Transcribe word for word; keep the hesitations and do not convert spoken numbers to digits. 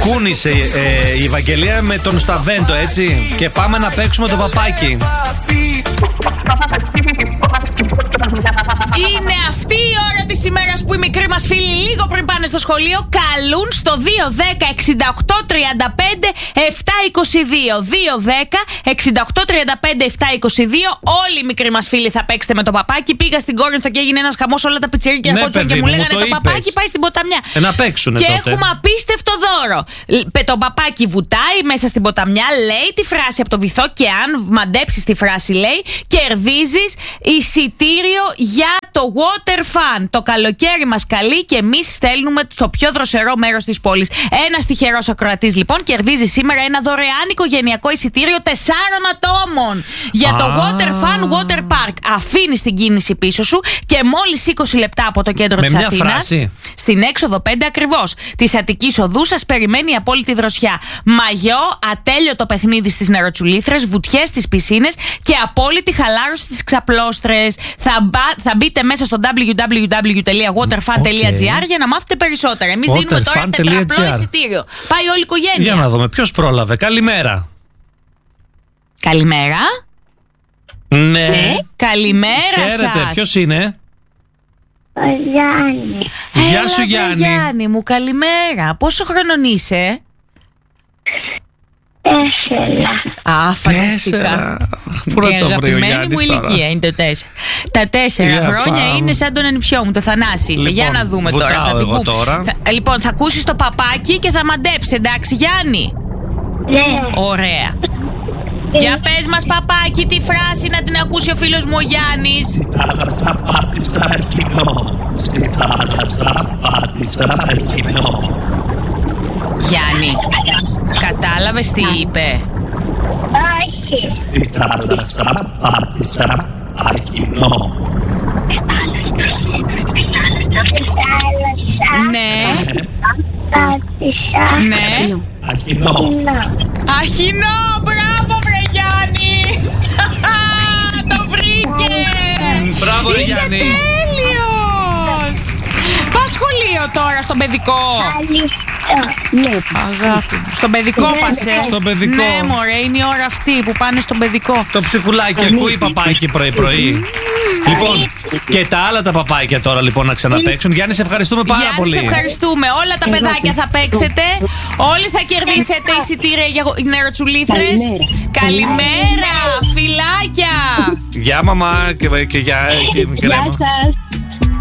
Κούνησε ε, η Ευαγγελία με τον Σταβέντο, έτσι. Και πάμε να παίξουμε το παπάκι. Είναι αυτή η ώρα της ημέρας που οι μικροί μας φίλοι λίγο πριν πάνε στο σχολείο καλούν στο δύο δέκα εξήντα οκτώ τριάντα πέντε επτακόσια είκοσι δύο. δύο δέκα εξήντα οκτώ τριάντα πέντε επτακόσια είκοσι δύο. Όλοι οι μικροί μας φίλοι θα παίξετε με το παπάκι. Πήγα στην Κόρινθο και έγινε ένας χαμός, όλα τα πιτσιρίκια ναι, ερχόντουσαν και μου λέγανε το, το παπάκι πάει στην ποταμιά. Ε, να παίξουνε και τότε. έχουμε απίστευτο δώρο. Το παπάκι βουτάει μέσα στην ποταμιά, λέει τη φράση από το βυθό και αν μαντέψεις τη φράση, λέει, κερδίζεις εισιτήριο για το water fun. Το καλοκαίρι μας καλεί και εμείς στέλνουμε στο πιο δροσερό μέρος της πόλης. Ένας τυχερός ακροατής λοιπόν κερδίζει σήμερα ένα δωρεάν οικογενειακό εισιτήριο τεσσάρων ατόμων για το ah. water fun water park. Αφήνεις την κίνηση πίσω σου και μόλις είκοσι λεπτά από το κέντρο της Αθήνας, στην έξοδο πέντε ακριβώς της Αττικής Οδού, σας περιμένει η απόλυτη δροσιά. Μαγιό, ατέλειωτο παιχνίδι στις νεροτσουλήθρες, βουτιές στις πισίνες και απόλυτη χαλάρωση στις ξαπλώστρες. Θα, μπα, θα μπείτε μέσα στο double-u double-u double-u τελεία waterfun τελεία gr okay. για να μάθετε περισσότερα. Εμείς δίνουμε τώρα τετραπλό εισιτήριο. Πάει όλη η οικογένεια. Για να δούμε ποιος πρόλαβε. Καλημέρα. Καλημέρα. Ναι. Καλημέρα σας. Χαίρετε, ποιος είναι? Ο Γιάννη. Γεια σου Γιάννη. Γιάννη μου, καλημέρα. Πόσο χρονών είσαι? Τέσσερα. Α, φανταστικά. Πρώτο η αγαπημένη μου ηλικία είναι τα τέσσερα. Τα τέσσερα yeah, χρόνια πάμε. Είναι σαν τον ανιψιό μου, το Θανάση. Λοιπόν, για να δούμε τώρα. Θα εγώ τώρα. Θα, λοιπόν, θα ακούσεις το παπάκι και θα μαντέψεις, εντάξει Γιάννη? Ναι. Ωραία. Για πες μας παπάκι τη φράση να την ακούσει ο φίλος μου ο Γιάννης. Στη θάλασσα πάτησα κοινό. Στη θάλασσα πάτησα κοινό. Γιάννη, κατάλαβες τι είπε? Όχι. Στη θάλασσα πάτησα κοινό. Ναι. Πάτησα. Ναι. Αχινό. Αχινό, μπράβο βρε Γιάννη. Το βρήκε. Μπράβο ρε Είσαι Γιάννη. τέλειος. Πας σχολείο τώρα στον παιδικό? Ναι. Αγάπη μου. Στον παιδικό πας, ε? Στον παιδικό. Ναι μωρέ, είναι η ώρα αυτή που πάνε στον παιδικό. Το ψυχουλάκι ακούει παπάκι πρωί πρωί. Λοιπόν, και τα άλλα τα παπάκια τώρα λοιπόν να ξαναπαίξουν. Γιάννη, σε ευχαριστούμε πάρα Γιάννη, πολύ. σε ευχαριστούμε. Όλα τα παιδάκια θα παίξετε. Όλοι θα κερδίσετε εισιτήρια για νεροτσουλήθρες. Καλημέρα, φιλάκια. Γεια μαμά και, και, και, και, και, Γεια σας.